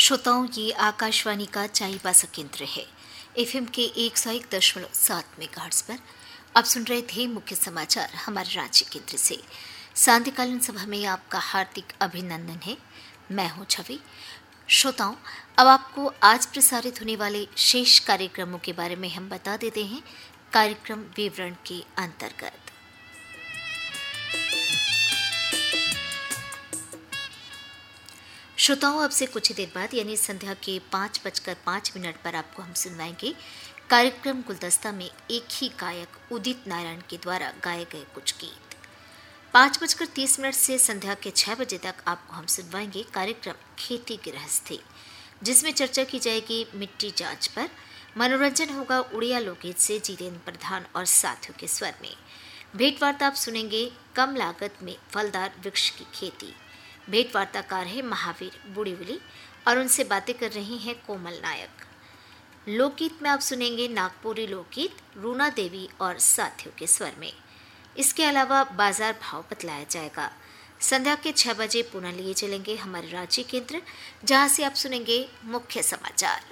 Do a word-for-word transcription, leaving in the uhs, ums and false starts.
श्रोताओं, ये आकाशवाणी का चाईबासा केंद्र है। एफएम के एक सौ एक दशमलव सात मेगाहर्ट्ज पर आप सुन रहे थे मुख्य समाचार हमारे रांची केंद्र से। सांध्यकालीन सभा में आपका हार्दिक अभिनंदन है। मैं हूं छवि। श्रोताओं, अब आपको आज प्रसारित होने वाले शेष कार्यक्रमों के बारे में हम बता देते हैं कार्यक्रम विवरण के अंतर्गत। श्रोताओं, अब से कुछ ही देर बाद यानी संध्या के पाँच बजकर पाँच मिनट पर आपको हम सुनवाएंगे कार्यक्रम गुलदस्ता में एक ही गायक उदित नारायण के द्वारा गाए गए कुछ गीत। पाँच बजकर तीस मिनट से संध्या के छह बजे तक आपको हम सुनवाएंगे कार्यक्रम खेती गृहस्थी, जिसमें चर्चा की जाएगी मिट्टी जांच पर। मनोरंजन होगा उड़िया लोकगीत से जितेंद्र प्रधान और साथियों के स्वर में। भेंट वार्ता आप सुनेंगे कम लागत में फलदार वृक्ष की खेती। भेंट वार्ताकार है महावीर बुड़ीवली और उनसे बातें कर रही हैं कोमल नायक। लोकगीत में आप सुनेंगे नागपुरी लोकगीत रूना देवी और साथियों के स्वर में। इसके अलावा बाजार भाव बतलाया जाएगा। संध्या के छह बजे पुनः लिए चलेंगे हमारे रांची केंद्र, जहां से आप सुनेंगे मुख्य समाचार।